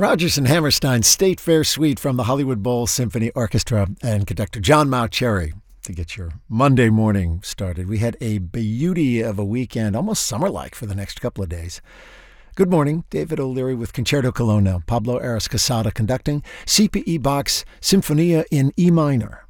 Rodgers and Hammerstein's State Fair Suite from the Hollywood Bowl Symphony Orchestra and conductor John Mauceri to get your Monday morning started. We had a beauty of a weekend, almost summer-like for the next couple of days. Good morning, David O'Leary with Concerto Cologne now. Pablo Aras Casada conducting. CPE Bach's Sinfonia in E minor.